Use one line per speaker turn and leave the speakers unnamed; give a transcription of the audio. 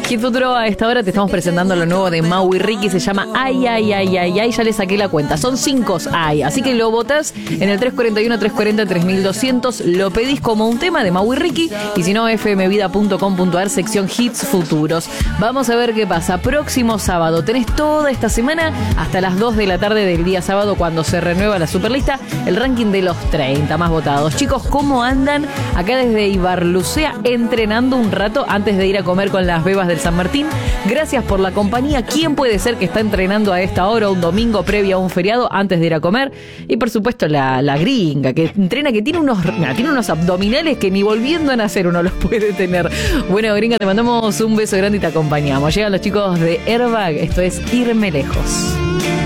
Hit Futuro, a esta hora te estamos presentando lo nuevo de Mau y Ricky. Se llama Ay, ay, ay, ay, ay. Ya le saqué la cuenta. Son 5 ay. Así que lo votás en el 341-340-3200. Lo pedís como un tema de Mau y Ricky. Y si no, fmvida.com.ar, sección Hits Futuros. Vamos a ver qué pasa. Próximo sábado. Tenés toda esta semana hasta las 2 de la tarde del día sábado, cuando se renueva la Superlista, el ranking de los 30 más votados. Chicos, ¿cómo andan? Acá desde Ibarlucea, entrenando un rato antes de ir a comer con las bebas del San Martín. Gracias por la compañía. ¿Quién puede ser que está entrenando a esta hora, un domingo previo a un feriado, antes de ir a comer? Y por supuesto la gringa, que entrena, que tiene unos abdominales que ni volviendo a nacer uno los puede tener. Bueno, gringa, te mandamos un beso grande y te acompañamos. Llegan los chicos de Airbag. Esto es Irme Lejos.